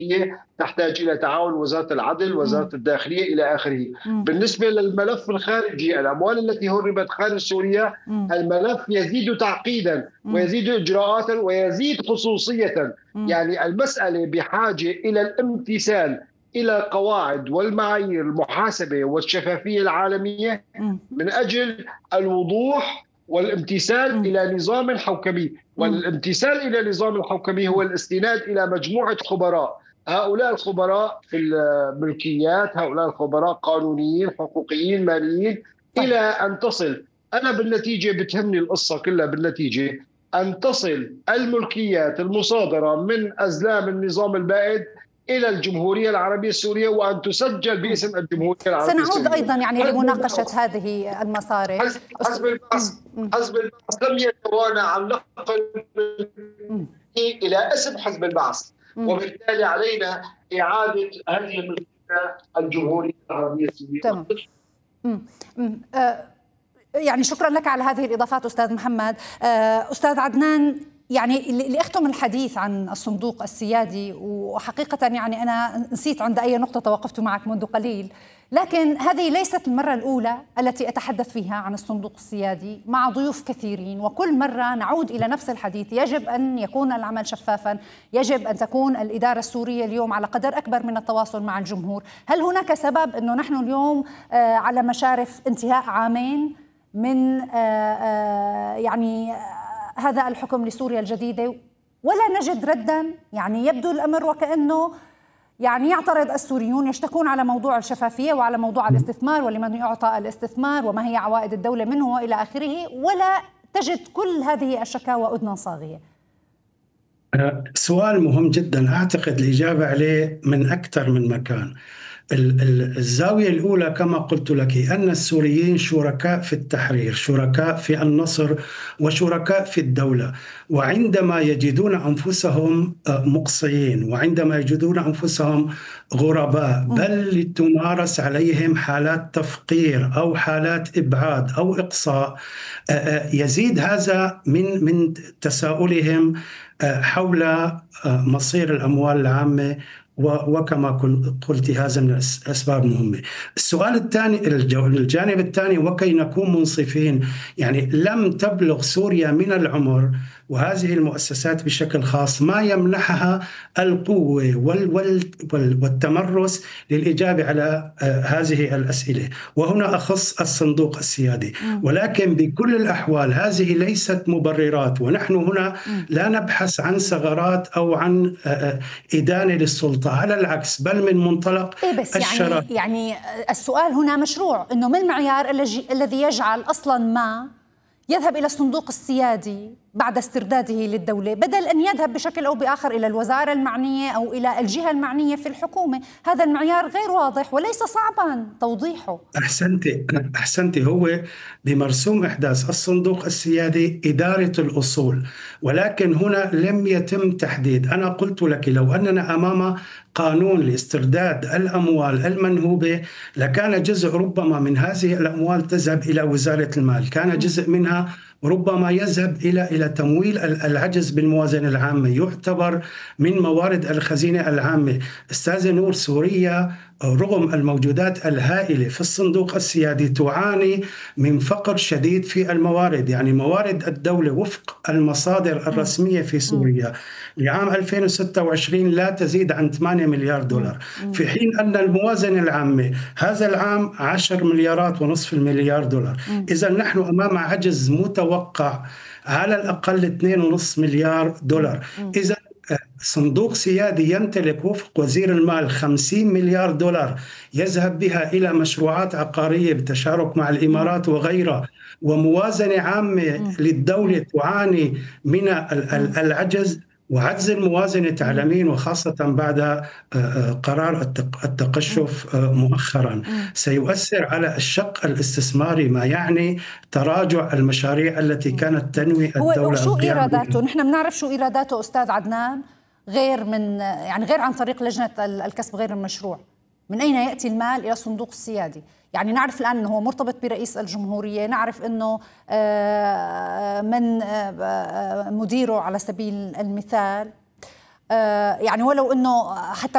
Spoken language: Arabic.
تحتاج إلى تعاون وزارة العدل، وزارة الداخلية إلى آخره. بالنسبة للملف الخارجي، الأموال التي هربت خارج سوريا، الملف يزيد تعقيدا ويزيد إجراءاتا ويزيد خصوصية. يعني المسألة بحاجة إلى الامتثال إلى قواعد والمعايير المحاسبة والشفافية العالمية من أجل الوضوح والامتثال إلى نظام حوكمي. والامتثال إلى نظام الحوكمي هو الاستناد إلى مجموعة خبراء. هؤلاء الخبراء في الملكيات، هؤلاء الخبراء قانونيين، حقوقيين، ماليين، إلى أن تصل. أنا بالنتيجة بتهمني القصة كلها بالنتيجة أن تصل الملكيات المصادرة من أزلام النظام البائد إلى الجمهورية العربية السورية، وأن تسجل باسم الجمهورية العربية السورية. سنعود أيضا يعني لمناقشة هذه المصاري. حزب البعث لم يتوانى عن نقل إلى اسم حزب البعث، وبالتالي علينا إعادة هذه الملكية الجمهورية العربية السورية. تمام. يعني شكرا لك على هذه الإضافات أستاذ محمد. أستاذ عدنان، يعني لأختم الحديث عن الصندوق السيادي، وحقيقة يعني أنا نسيت عند أي نقطة توقفت معك منذ قليل، لكن هذه ليست المرة الأولى التي أتحدث فيها عن الصندوق السيادي مع ضيوف كثيرين، وكل مرة نعود إلى نفس الحديث. يجب أن يكون العمل شفافا، يجب أن تكون الإدارة السورية اليوم على قدر أكبر من التواصل مع الجمهور. هل هناك سبب أنه نحن اليوم على مشارف انتهاء عامين من يعني هذا الحكم لسوريا الجديدة ولا نجد ردا؟ يعني يبدو الأمر وكأنه يعني يعترض السوريون، يشتكون على موضوع الشفافية وعلى موضوع الاستثمار ولمن يعطى الاستثمار وما هي عوائد الدولة منه وإلى آخره، ولا تجد كل هذه الشكاوى أذنا صاغية. سؤال مهم جدا، أعتقد الإجابة عليه من أكثر من مكان. الزاوية الأولى كما قلت لك أن السوريين شركاء في التحرير، شركاء في النصر، وشركاء في الدولة. وعندما يجدون أنفسهم مقصيين، وعندما يجدون أنفسهم غرباء، بل تمارس عليهم حالات تفقير أو حالات إبعاد أو إقصاء، يزيد هذا من تساؤلهم حول مصير الأموال العامة. وكما قلت هذا من الأسباب المهمة. السؤال الثاني، الجانب الثاني، وكي نكون منصفين، يعني لم تبلغ سوريا من العمر وهذه المؤسسات بشكل خاص ما يمنحها القوة والتمرس للإجابة على هذه الأسئلة، وهنا أخص الصندوق السيادي. ولكن بكل الأحوال هذه ليست مبررات، ونحن هنا لا نبحث عن ثغرات أو عن إدانة للسلطة، على العكس، بل من منطلق الشرف. يعني السؤال هنا مشروع، إنه ما المعيار الذي يجعل أصلا ما يذهب إلى الصندوق السيادي بعد استرداده للدولة، بدل أن يذهب بشكل أو بآخر إلى الوزارة المعنية أو إلى الجهة المعنية في الحكومة؟ هذا المعيار غير واضح وليس صعبا توضيحه. أحسنتي. هو بمرسوم إحداث الصندوق السيادي إدارة الأصول، ولكن هنا لم يتم تحديد. أنا قلت لك لو أننا أمام قانون لاسترداد الأموال المنهوبة لكان جزء ربما من هذه الأموال تذهب إلى وزارة المال، كان جزء منها ربما يذهب إلى تمويل العجز بالموازنة العامة، يعتبر من موارد الخزينة العامة. أستاذ نور، سوريا رغم الموجودات الهائلة في الصندوق السيادي تعاني من فقر شديد في الموارد. يعني موارد الدولة وفق المصادر الرسمية في سوريا لعام 2026 لا تزيد عن 8 مليار دولار، في حين أن الموازنة العامة هذا العام 10 مليارات ونصف المليار دولار. إذا نحن أمام عجز متوقع على الأقل 2.5 مليار دولار. إذا صندوق سيادي يمتلك وفق وزير المال 50 مليار دولار يذهب بها إلى مشروعات عقارية بالتشارك مع الإمارات وغيرها، وموازنة عامة للدولة تعاني من العجز وعجز الموازنة، تعلمين، وخاصة بعد قرار التقشف مؤخرا سيؤثر على الشق الاستثماري، ما يعني تراجع المشاريع التي كانت تنوي الدولة. شو إيراداته؟ نحن بنعرف شو إيراداته أستاذ عدنان، غير من يعني غير عن طريق لجنة الكسب غير المشروع. من أين يأتي المال إلى الصندوق السيادي؟ يعني نعرف الآن أنه هو مرتبط برئيس الجمهورية، نعرف أنه من مديره على سبيل المثال، يعني ولو أنه حتى